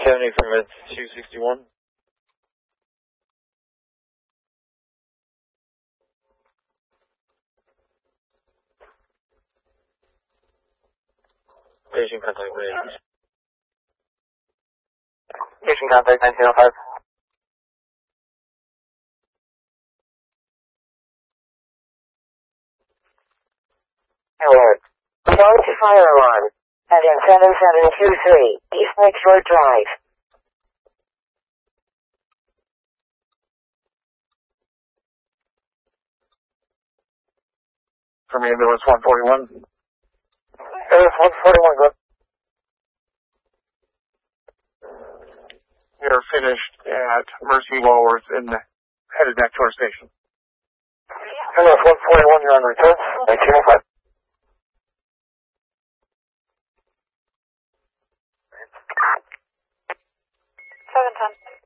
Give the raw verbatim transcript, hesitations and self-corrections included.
seventy from a two sixty-one. Station contact with Station contact nineteen oh five. Alert. Going to fire alarm. At in seven seven two three, East Lakeshore Drive. From ambulance one forty-one. Ambulance one forty-one, go ahead. We are finished at Mercy Walworth and headed back to our station. Ambulance one forty-one, you're on return. nineteen oh five. seven ten.